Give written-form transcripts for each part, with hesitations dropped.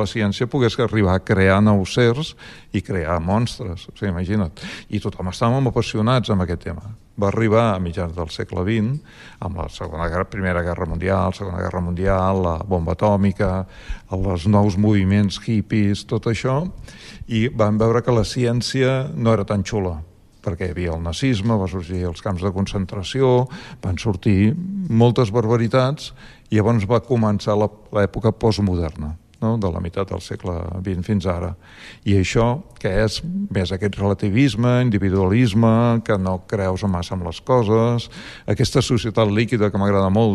la ciència pogués arribar a crear nous sers i crear monstres, o sigui, imagina't. I tothom estàvem apassionats amb aquest tema. Va arribar a mitjans del segle XX, amb la Primera Guerra Mundial, Segona Guerra Mundial, la bomba atòmica, els nous moviments hippies, tot això, i vam veure que la ciència no era tan xula, perquè hi havia el nazisme, va sorgir els camps de concentració, van sortir moltes barbaritats, i llavors va començar l'època postmoderna, no? De la meitat del segle XX fins ara. I això, que és més aquest relativisme, individualisme, que no creus massa en les coses, aquesta societat líquida que m'agrada molt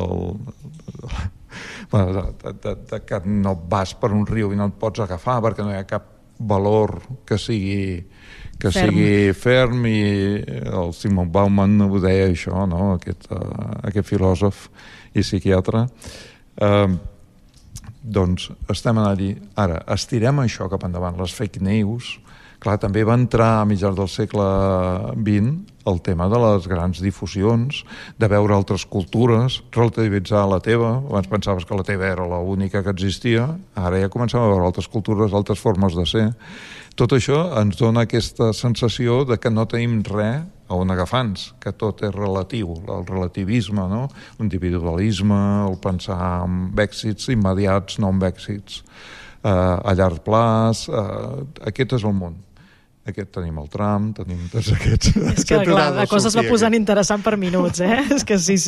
que no vas per un riu i no et pots agafar perquè no hi ha cap valor que sigui ferm, i el Zygmunt Bauman ho deia això, no? Aquest filòsof i psiquiatre. Doncs estem anant-hi. Ara, estirem això cap endavant, les fake news. Clar, també va entrar a mitjans del segle XX el tema de les grans difusions, de veure altres cultures, relativitzar la teva. Abans pensaves que la teva era l'única que existia, ara ja comencem a veure altres cultures, altres formes de ser. Tot això ens dona aquesta sensació de que no tenim res a on agafar-nos, que tot és relatiu, el relativisme, no? L'individualisme, el pensar en èxits immediats, no en èxits a llarg plaç. Aquest és el món. Tenim el Trump, tenim tots aquests... És que, clar, la cosa es va posant interessant per minuts, És que sí.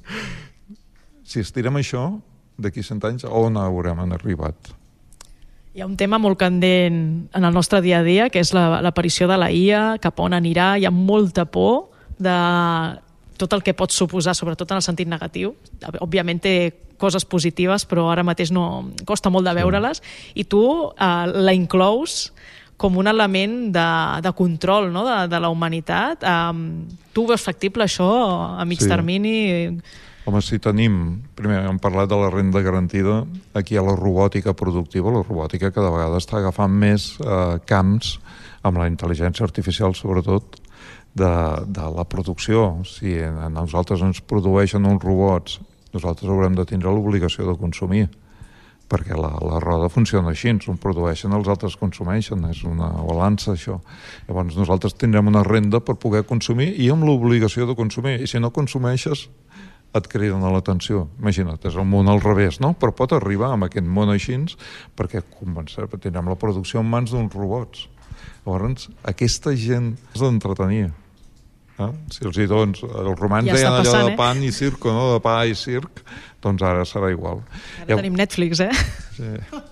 Si estirem això, d'aquí 100 anys, on haurem arribat? Hi ha un tema molt candent en el nostre dia a dia, que és l'aparició de la IA, cap on anirà. Hi ha molta por de tot el que pot suposar, sobretot en el sentit negatiu. Òbviament té coses positives, però ara mateix no costa molt de veure-les. I tu la inclous com un element de control, no? de la humanitat. Tu veus factible això a mig termini? Home, si tenim... Primer, hem parlat de la renda garantida. Aquí hi ha la robòtica productiva. La robòtica cada vegada està agafant més camps, amb la intel·ligència artificial sobretot, de la producció. Si a nosaltres ens produeixen uns robots, nosaltres haurem de tindre l'obligació de consumir, perquè la roda funciona així, ens ho produeixen, els altres consumeixen, és una balança això. Llavors nosaltres tindrem una renda per poder consumir i amb l'obligació de consumir, i si no consumeixes et criden a l'atenció. Imagina't, és el món al revés, no? Però pot arribar amb aquest món així perquè tindrem la producció en mans d'uns robots. Llavors, aquesta gent és d'entretenir. Si els dons, els romans deien allò de pan i circo, no? De pa i circ, doncs ara serà igual. Ara tenim Netflix, Sí.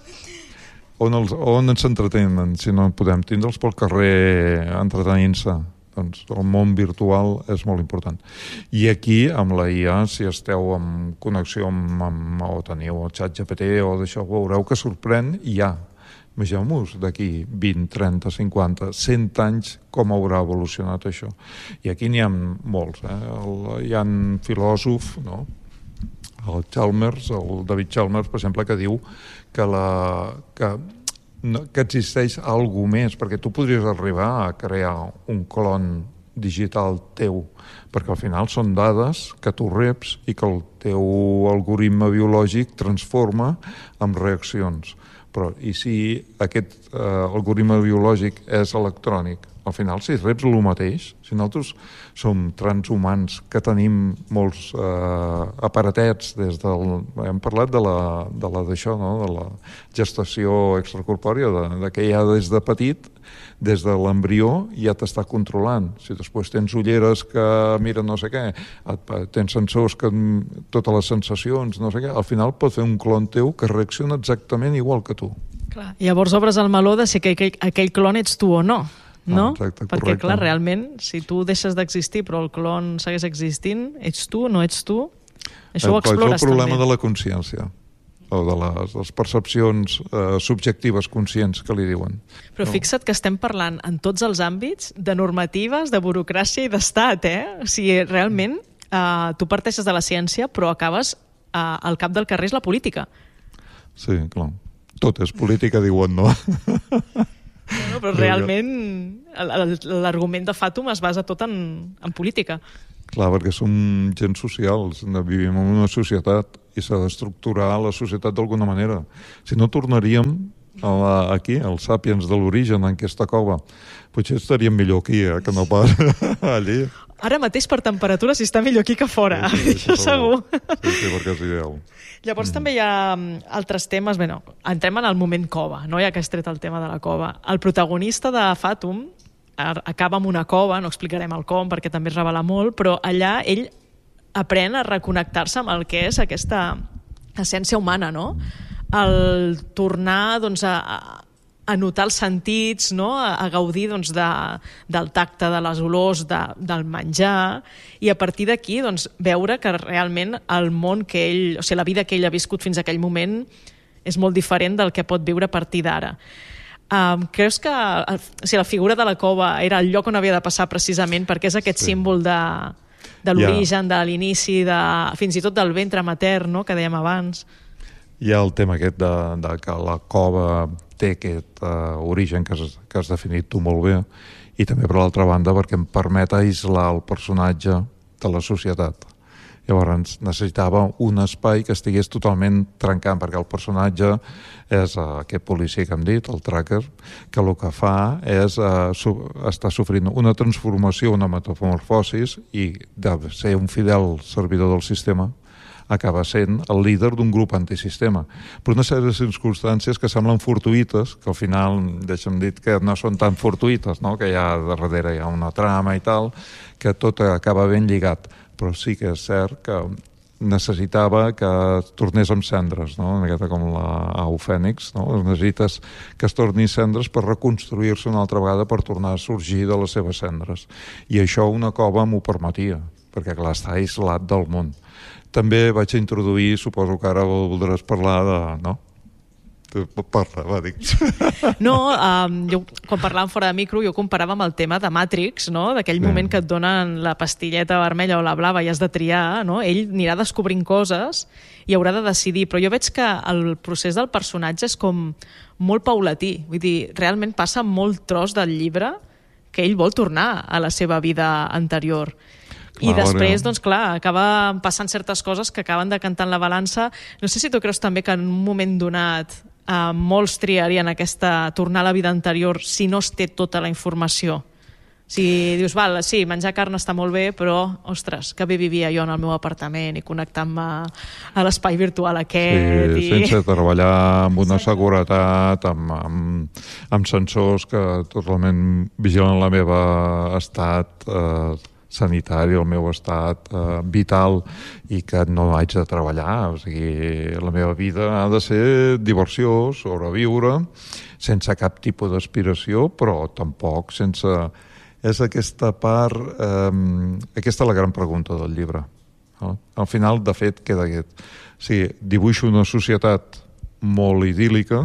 On ens entretenen? Si no podem tindre'ls pel carrer entretenint-se, doncs el món virtual és molt important. I aquí, amb la IA, si esteu en connexió o teniu el xat GPT o d'això, veureu que sorprèn i ja. Imagineu-vos d'aquí 20, 30, 50, 100 anys com haurà evolucionat això. I aquí n'hi ha molts. Hi ha un filòsof, no? El David Chalmers, per exemple, que diu que existeix alguna més, perquè tu podries arribar a crear un clon digital teu, perquè al final són dades que tu reps i que el teu algoritme biològic transforma en reaccions. Però, i si aquest algoritme biològic és electrònic, al final si reps el mateix, si nosaltres som transhumans que tenim molts aparatets hem parlat de d'això, no? De la gestació extracorpòria, de que ja des de petit, des de l'embrió ja t'està controlant. Si després tens ulleres que miren no sé què, tens sensors que totes les sensacions, no sé què, al final pot fer un clon teu que reacciona exactament igual que tu. Clar. Llavors obres el meló de si aquell clon ets tu o no. No? Exacte, perquè, correcte. clar, realment, si tu deixes d'existir però el clon segueix existint, ets tu, no ets tu? Això ho explores també. És el problema de la consciència, o de les percepcions subjectives conscients que li diuen. Però fixa't que estem parlant en tots els àmbits de normatives, de burocràcia i d'estat, O sigui, realment, tu parteixes de la ciència però acabes al cap del carrer és la política. Sí, clar. Tot és política, diuen, no? No, però realment l'argument de Fàtum es basa tot en política. Clar, perquè som gent socials, vivim en una societat i s'ha d'estructurar la societat d'alguna manera. Si no, tornaríem aquí, els sàpiens de l'origen, en aquesta cova. Potser estaríem millor aquí, que no pas allí. Ara mateix per temperatura si està millor aquí que fora, això segur. Sí, perquè és ideal. Llavors també hi ha altres temes, bé, no, entrem en el moment cova, no? Ja que has tret el tema de la cova. El protagonista de Fatum acaba en una cova, no explicarem el com perquè també es revela molt, però allà ell aprèn a reconnectar-se amb el que és aquesta essència humana, no? El tornar doncs, a notar els sentits, no? A gaudir doncs, del tacte, de les olors, del menjar, i a partir d'aquí doncs, veure que realment el món que ell, o sigui, la vida que ell ha viscut fins a aquell moment és molt diferent del que pot viure a partir d'ara. Creus que la figura de la cova era el lloc on havia de passar precisament perquè és aquest símbol de l'origen, de l'inici, fins i tot del ventre matern, no? Que dèiem abans. Hi ha el tema aquest de que la cova té aquest origen que has definit tu molt bé, i també per l'altra banda perquè em permet aïslar el personatge de la societat. Llavors necessitava un espai que estigués totalment trencant, perquè el personatge és aquest policia que hem dit, el tracker, que el que fa és estar sofrint una transformació, una metamorfosis, i de ser un fidel servidor del sistema acaba sent el líder d'un grup antisistema. Per una sèrie de circumstàncies que semblen fortuïtes, que al final, deixa'm dir que no són tan fortuïtes, no? Que darrere hi ha una trama i tal, que tot acaba ben lligat. Però sí que és cert que necessitava que es tornés amb cendres, no? Una miqueta com l'au fènix, no? Necessites que es torni cendres per reconstruir-se una altra vegada, per tornar a sorgir de les seves cendres. I això una cova m'ho permetia, perquè clar, està aïslat del món. També vaig introduir, suposo que ara voldràs parlar de... No? Parla, va, dic. No, jo, quan parlàvem fora de micro, jo comparava amb el tema de Matrix, no? D'aquell moment que et donen la pastilleta vermella o la blava i has de triar, no? Ell anirà descobrint coses i haurà de decidir, però jo veig que el procés del personatge és com molt paulatí, vull dir, realment passa molt tros del llibre que ell vol tornar a la seva vida anterior. I després, doncs clar, acaba passant certes coses que acaben decantant la balança. No sé si tu creus també que en un moment donat molts triarien tornar a la vida anterior si no es té tota la informació. Si dius, val, sí, menjar carn està molt bé, però, ostres, que bé vivia jo en el meu apartament i connectant-me a l'espai virtual aquest. Sí, sense treballar amb una seguretat, amb sensors que totalment vigilen la meva estat sanitari, el meu estat vital, i que no haig de treballar. O sigui, la meva vida ha de ser diversió, sobreviure, sense cap tipus d'aspiració, però tampoc sense... És aquesta part... Aquesta és la gran pregunta del llibre. Al final, de fet, queda aquest. O sigui, dibuixo una societat molt idíl·lica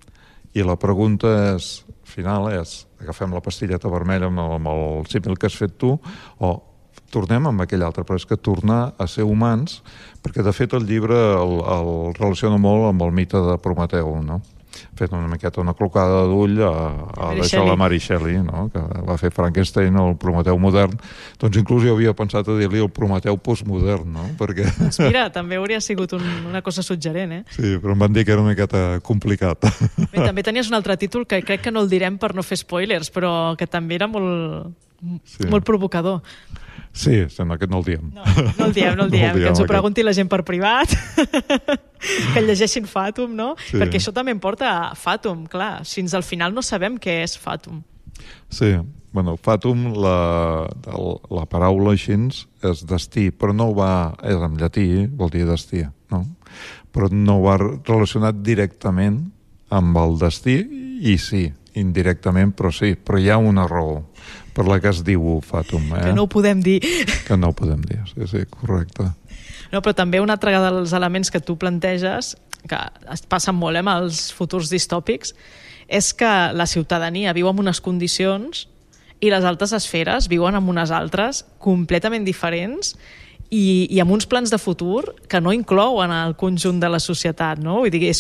i la pregunta final és agafem la pastilleta vermella amb el símil que has fet tu, o tornem amb aquell altre, però és que tornar a ser humans, perquè de fet el llibre el relaciona molt amb el mite de Prometeu, no? Fet una miqueta una clocada d'ull a deixar la Mary Shelley, no? Que va fer Frankenstein, el Prometeu modern. Doncs inclús jo havia pensat a dir-li el Prometeu postmodern, no? Perquè... Doncs mira, també hauria sigut una cosa suggerent, eh? Sí, però em van dir que era una miqueta complicat. Bé, també tenies un altre títol que crec que no el direm per no fer spoilers, però que també era molt provocador. Sí, sembla que no el diem. No el diem, que ens ho pregunti la gent per privat, que llegeixin Fatum, no? Sí. Perquè això també em porta a Fatum, clar. Fins al final no sabem què és Fatum. Sí, bueno, Fatum, la paraula així és destí, però no és en llatí, vol dir destí, no? Però no va relacionat directament amb el destí, i sí, indirectament, però sí, però hi ha una raó per la que es diu Fatum. Que no ho podem dir. Que no ho podem dir, sí, correcte. No, però també un altre dels elements que tu planteges, que es passen molt amb els futurs distòpics, és que la ciutadania viu en unes condicions i les altes esferes viuen en unes altres completament diferents i amb uns plans de futur que no inclouen el conjunt de la societat, no? Vull dir, és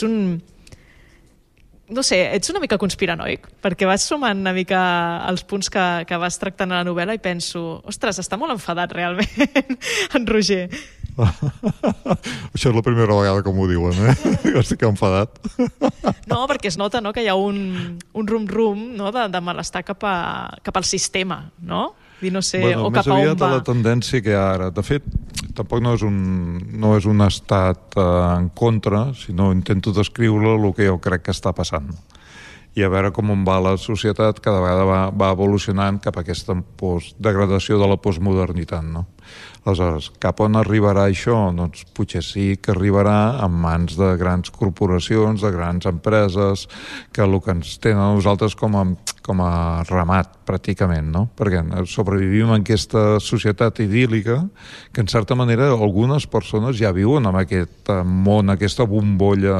no sé, ets una mica conspiranoic, perquè vas sumant una mica els punts que vas tractant a la novel·la i penso, ostres, està molt enfadat realment en Roger. Això és la primera vegada que m'ho diuen, Estic enfadat. No, perquè es nota, no?, que hi ha un rum-rum, no?, de malestar cap al sistema, no? I no sé, o cap a on va. Més aviat la tendència que hi ha ara. De fet, tampoc no és un estat en contra, sinó intento descriure el que jo crec que està passant. I a veure com on va la societat, cada vegada va evolucionant cap a aquesta degradació de la postmodernitat, no? Aleshores, cap on arribarà això? Doncs potser sí que arribarà en mans de grans corporacions, de grans empreses, que el que ens tenen a nosaltres com a ramat, pràcticament, no? Perquè sobrevivim en aquesta societat idíl·lica que, en certa manera, algunes persones ja viuen en aquest món, aquesta bombolla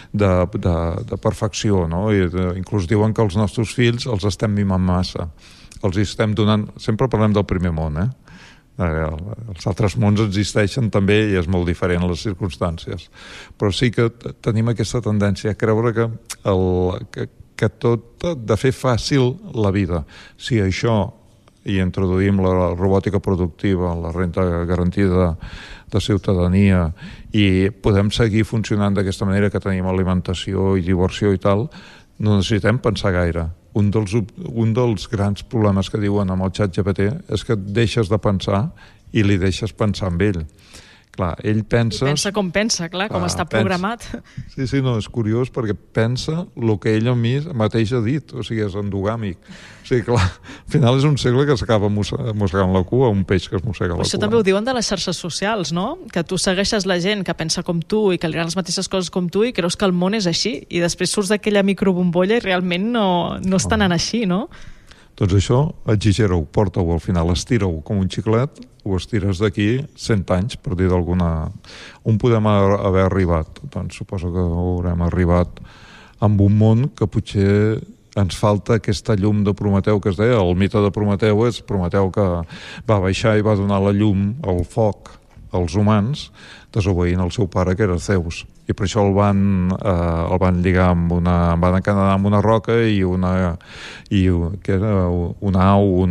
de perfecció, no? I inclús diuen que els nostres fills els estem mimant massa. Els estem donant... Sempre parlem del primer món, Els altres mons existeixen també i és molt diferent les circumstàncies. Però sí que tenim aquesta tendència a creure que tot de fer fàcil la vida. Si això i introduïm la robòtica productiva, la renda garantida de ciutadania i podem seguir funcionant d'aquesta manera, que tenim alimentació i diversió i tal, no necessitem pensar gaire. Un dels grans problemes que diuen amb el ChatGPT és que et deixes de pensar i li deixes pensar amb ell. Clar, ell pensa... I pensa com pensa, clar, com està programat. Sí, no, és curiós perquè pensa el que ell a mi mateix ha dit, o sigui, és endogàmic. O sigui, clar, al final és un segle que s'acaba mossegant la cua, un peix que es mossega la cua. Això també ho diuen de les xarxes socials, no? Que tu segueixes la gent que pensa com tu i que li agraden les mateixes coses com tu i creus que el món és així, i després surts d'aquella microbombolla i realment no està anant així, no? Doncs això, exigera-ho, porta-ho, al final estira-ho com un xiclet, ho estires d'aquí 100 anys, per dir d'alguna... On podem haver arribat? Doncs suposo que haurem arribat amb un món que potser ens falta aquesta llum de Prometeu que es deia. El mite de Prometeu és Prometeu que va baixar i va donar la llum, el foc, als humans, desobeint el seu pare, que era Zeus. I per això el van lligar van encadenar amb una roca i que era una au,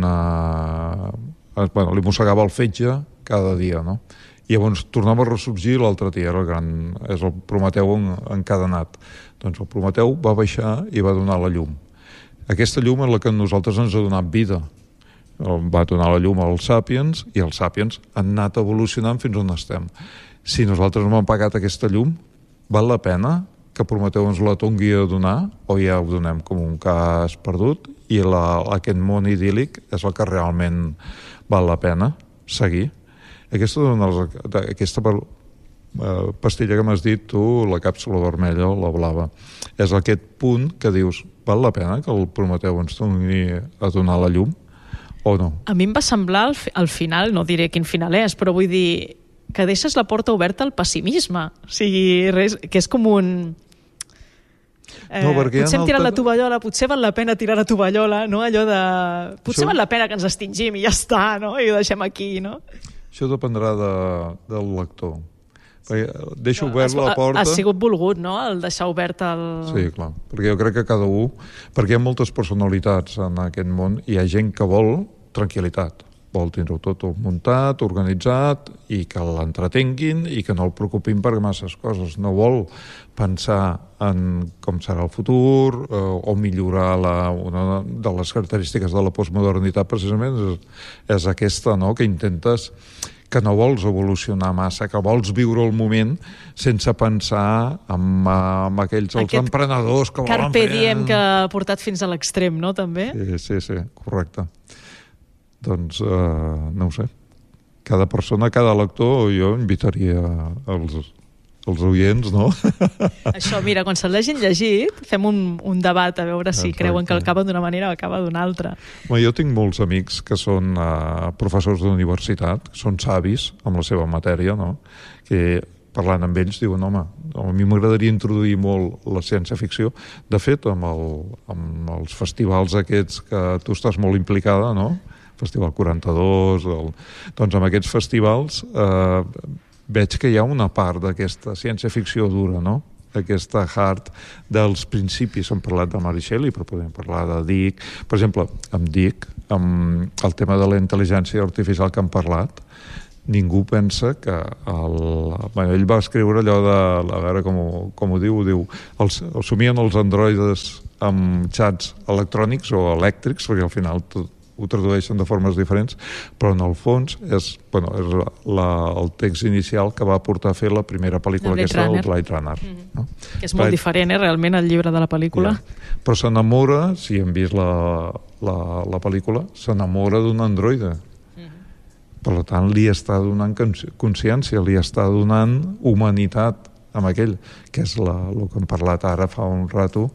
li mossegava el fetge cada dia, no? I llavors tornava a ressorgir l'altre dia, és el Prometeu encadenat. Doncs el Prometeu va baixar i va donar la llum. Aquesta llum és la que a nosaltres ens ha donat vida. Va donar la llum als sàpiens i els sàpiens han anat evolucionant fins on estem. Si nosaltres no hem pagat aquesta llum, val la pena que Prometeu ens la tongui a donar o ja ho donem com un cas perdut i aquest món idíl·lic és el que realment val la pena seguir? Aquesta pastilla que m'has dit tu, la càpsula vermella o la blava, és aquest punt que dius, val la pena que el Prometeu ens tongui a donar la llum o no? A mi em va semblar al final, no diré quin final és, però vull dir que deixes la porta oberta al pessimisme. O sigui, que és com un... potser hem tirat la tovallola, potser val la pena tirar la tovallola, no? Allò de... Potser val la pena que ens extingim i ja està, no? I ho deixem aquí, no? Això dependrà del lector. Perquè deixo obert la porta... Ha sigut volgut, no?, el deixar obert el... Sí, clar, perquè jo crec que cada un... Perquè hi ha moltes personalitats en aquest món, i hi ha gent que vol tranquil·litat, vol tindre-ho tot muntat, organitzat, i que l'entretenguin i que no el preocupin per masses coses. No vol pensar en com serà el futur o millorar una de les característiques de la postmodernitat precisament és aquesta, no?, que intentes, que no vols evolucionar massa, que vols viure el moment sense pensar en aquells els emprenedors que volen fer... Carpe diem que ha portat fins a l'extrem, no?, també? Sí, correcte. Doncs, no ho sé, cada persona, cada lector, jo invitaria els oients, no? Això, mira, quan se'l hagin llegit, fem un debat a veure si creuen que acaba d'una manera o acaba d'una altra. Jo tinc molts amics que són professors d'universitat, que són savis amb la seva matèria, no? Que parlant amb ells diuen, home, a mi m'agradaria introduir molt la ciència-ficció. De fet, amb els festivals aquests que tu estàs molt implicada, no?, Festival 42, doncs amb aquests festivals veig que hi ha una part d'aquesta ciència-ficció dura, no?, aquesta hard dels principis. Hem parlat de Mary Shelley, però podem parlar de Dick. Per exemple, amb Dick, amb el tema de la intel·ligència artificial que hem parlat, ningú pensa que ell va escriure allò de, a veure com ho diu, somien els androides amb xats electrònics o elèctrics, perquè al final ho tradueixen de formes diferents, però en el fons és el text inicial que va portar a fer la primera pel·lícula aquesta, el Blade Runner. No? És molt diferent, realment, el llibre de la pel·lícula. Ja. Però s'enamora, si hem vist la pel·lícula, s'enamora d'un androide. Per tant, li està donant consciència, li està donant humanitat amb aquell, que és el que hem parlat ara fa un rato,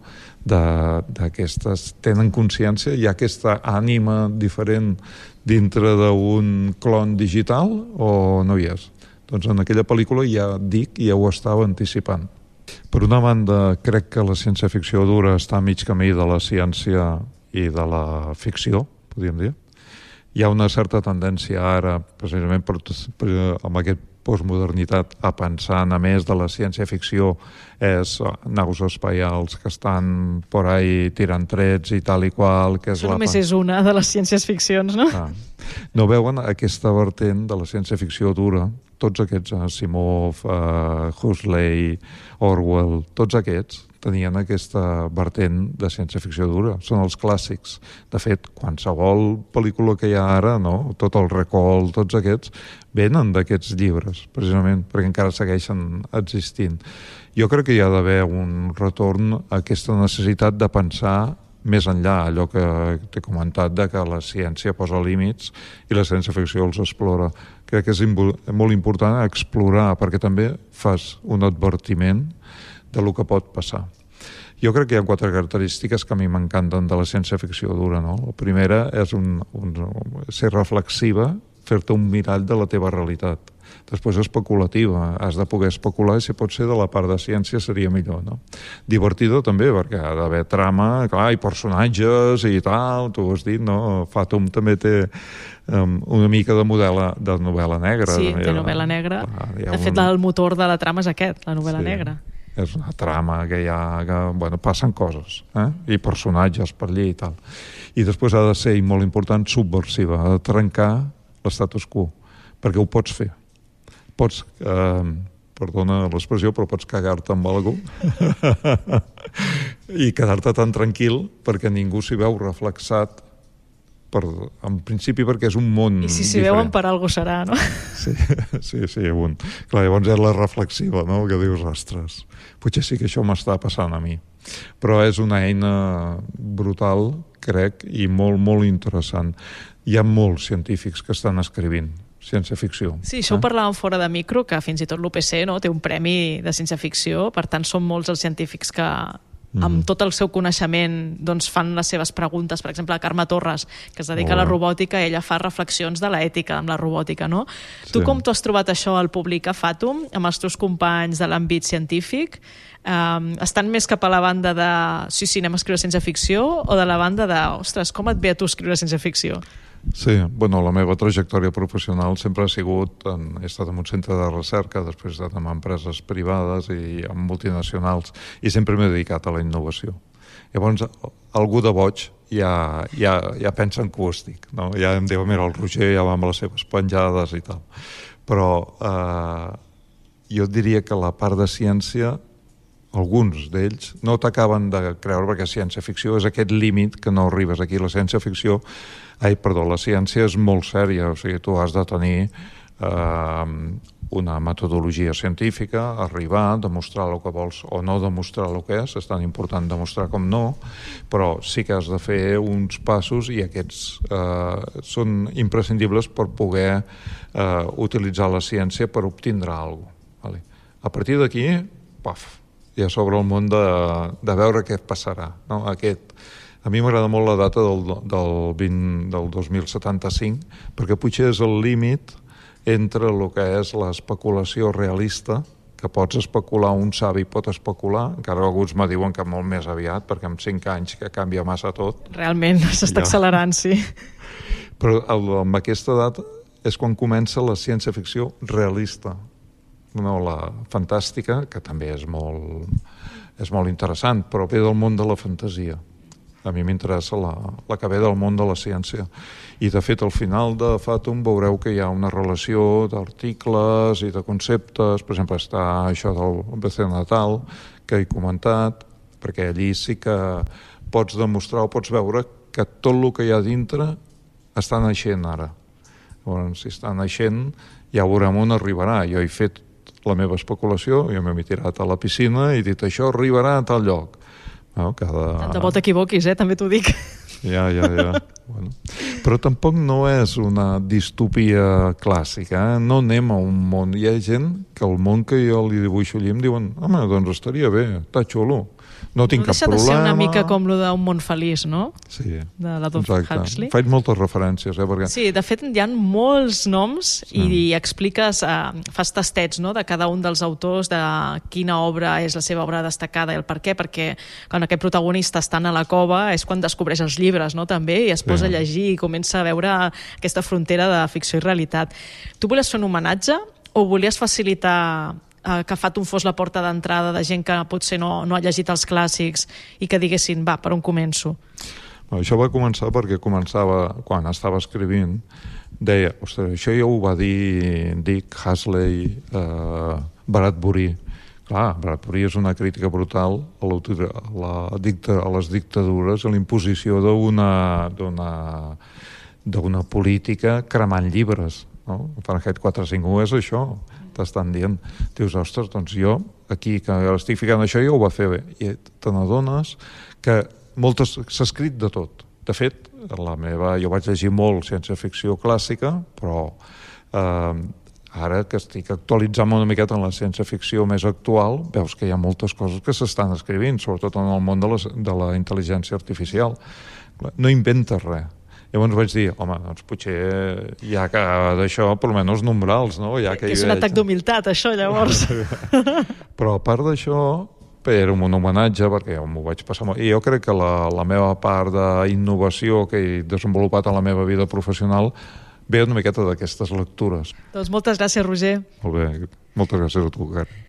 d'aquestes, tenen consciència, hi ha aquesta ànima diferent dintre d'un clon digital o no hi és? Doncs en aquella pel·lícula ja ho estava anticipant. Per una banda, crec que la ciència-ficció dura està a mig camí de la ciència i de la ficció, podríem dir. Hi ha una certa tendència ara, precisament amb aquest postmodernitat, a pensar, a més de la ciència-ficció, és naus espacials que estan por ahí tirant trets i tal i qual. Que és això només és una de les ciències-ficcions, no? No veuen aquesta vertent de la ciència-ficció dura, tots aquests, Asimov, Huxley, Orwell, tots aquests tenien aquesta vertent de ciència-ficció dura. Són els clàssics. De fet, qualsevol pel·lícula que hi ha ara, no? Tot el Recall, tots aquests, venen d'aquests llibres, precisament, perquè encara segueixen existint. Jo crec que hi ha d'haver un retorn a aquesta necessitat de pensar més enllà, allò que t'he comentat, de que la ciència posa límits i la ciència-ficció els explora. Crec que és molt important explorar, perquè també fas un advertiment de lo que pot passar. Jo crec que hi ha 4 característiques que a mi m'encanten de la ciència-ficció dura, no? La primera és ser reflexiva, fer-te un mirall de la teva realitat. Després especulativa, has de poder especular i si pot ser de la part de ciència seria millor, no? Divertida també, perquè ha d'haver trama, clar, i personatges i tal, tu ho has dit, no? Fatum també té una mica de novel·la negra. Sí, té novel·la negra. De fet, el motor de la trama és aquest, la novel·la negra. És una trama que hi ha, passen coses, i personatges per allà i tal. I després ha de ser, i molt important, subversiva, ha de trencar l'estatus quo, perquè ho pots fer. Pots, perdona l'expressió, però pots cagar-te amb algú i quedar-te tan tranquil perquè ningú s'hi veu reflexat, en principi perquè és un món i si s'hi veuen per algú serà, no? Sí. Clar, llavors és la reflexiva, no? Que dius, ostres, potser sí que això m'està passant a mi. Però és una eina brutal, crec, i molt, molt interessant. Hi ha molts científics que estan escrivint ciència-ficció. Sí, això ho parlàvem fora de micro, que fins i tot l'UPC, no, té un premi de ciència-ficció, per tant són molts els científics que amb tot el seu coneixement doncs fan les seves preguntes. Per exemple, la Carme Torres, que es dedica a la robòtica, ella fa reflexions de l'ètica amb la robòtica, no? Sí. Tu com t'ho has trobat això al publicar Fatum, amb els teus companys de l'àmbit científic? Estan més cap a la banda de sí, anem a escriure ciència-ficció o de la banda de, ostres, com et ve a tu escriure ciència-ficció? Sí, la meva trajectòria professional sempre ha sigut, he estat en un centre de recerca, després he estat en empreses privades i en multinacionals, i sempre m'he dedicat a la innovació. Llavors, algú de boig ja pensen que ho estic, no? Ja em diu, mira, el Roger ja va amb les seves penjades i tal. Però jo diria que la part de ciència, alguns d'ells no t'acaben de creure, perquè ciència-ficció és aquest límit que no arribes aquí. La ciència-ficció, la ciència és molt sèria, o sigui, tu has de tenir una metodologia científica, arribar, demostrar el que vols o no demostrar el que és tan important demostrar com no, però sí que has de fer uns passos i aquests són imprescindibles per poder utilitzar la ciència per obtindre alguna cosa. A partir d'aquí, ja s'obre el món de veure què passarà, no? A mi m'agrada molt la data del 2075, perquè potser és el límit entre el que és l'especulació realista, que pots especular, un savi pot especular, encara alguns me diuen que molt més aviat, perquè en 5 anys que canvia massa tot. Realment, s'està accelerant, sí. Però amb aquesta data és quan comença la ciència-ficció realista. La fantàstica, que també és molt interessant, però ve del món de la fantasia. A mi m'interessa la que ve del món de la ciència. I, de fet, al final de Fathom veureu que hi ha una relació d'articles i de conceptes. Per exemple, està això del BC natal, que he comentat, perquè allí sí que pots demostrar o pots veure que tot el que hi ha dintre està naixent ara. Llavors, si està naixent, ja veurem on arribarà. Jo he fet la meva especulació, jo m'he tirat a la piscina i he dit això arribarà a tal lloc. No, Tant de bo t'equivoquis, també t'ho dic. Ja. Bueno. Però tampoc no és una distopia clàssica, eh? No anem a un món. Hi ha gent que el món que jo li dibuixo allí em diuen home, doncs estaria bé, està xulo. No tinc cap problema. No deixa de ser una mica com lo d'un món feliç, no? Sí, de l'Adolf Huxley. Faig moltes referències, perquè... Sí, de fet hi ha molts noms i expliques, fas tastets, no?, de cada un dels autors, de quina obra és la seva obra destacada i el per què, perquè quan aquest protagonista està a la cova és quan descobreix els llibres, no?, també, i es posa a llegir i comença a veure aquesta frontera de ficció i realitat. Tu volies fer un homenatge o volies facilitar que Fathom fos la porta d'entrada de gent que potser no ha llegit els clàssics i que diguessin, va, per on començo? Això va començar perquè quan estava escrivint, deia, ostres, això ja ho va dir Dick, Huxley, Bradbury. Clar, Bradbury és una crítica brutal a les dictadures, a la imposició d'una política cremant llibres. No? Fahrenheit 451 és això, t'estan dient. Dius, ostres, doncs jo aquí que estic ficant això ja ho va fer bé. I te n'adones que s'ha escrit de tot. De fet, jo vaig llegir molt ciència-ficció clàssica, però ara que estic actualitzant una miqueta en la ciència-ficció més actual, veus que hi ha moltes coses que s'estan escrivint, sobretot en el món de la intel·ligència artificial. No inventes res. Llavors vaig dir, home, doncs potser ja que d'això, per almenys nombrals, no? Ja que és un atac d'humilitat, això, llavors. Però a part d'això, era un homenatge, perquè m'ho vaig passar molt. I jo crec que la meva part d'innovació que he desenvolupat en la meva vida professional ve una miqueta d'aquestes lectures. Doncs moltes gràcies, Roger. Molt bé, moltes gràcies a tu, Carme.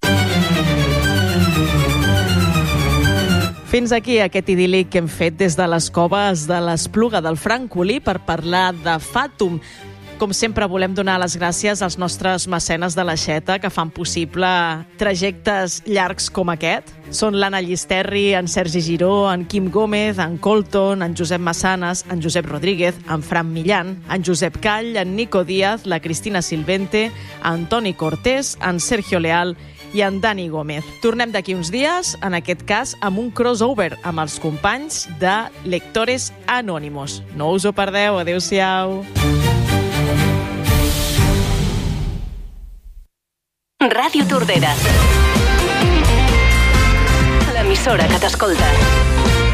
Fins aquí aquest idíl·lic que hem fet des de les coves de l'Espluga del Francolí per parlar de Fathom. Com sempre, volem donar les gràcies als nostres mecenes de l'Aixeta que fan possible trajectes llargs com aquest. Són l'Anna Llisterri, en Sergi Giró, en Quim Gómez, en Colton, en Josep Massanes, en Josep Rodríguez, en Fran Millán, en Josep Call, en Nico Díaz, la Cristina Silvente, en Toni Cortés, en Sergio Leal i en Dani Gómez. Tornem d'aquí uns dies, en aquest cas, amb un crossover amb els companys de Lectores Anònimos. No us ho perdeu, adeu-siau. Ràdio Tordera, l'emissora que t'escolta.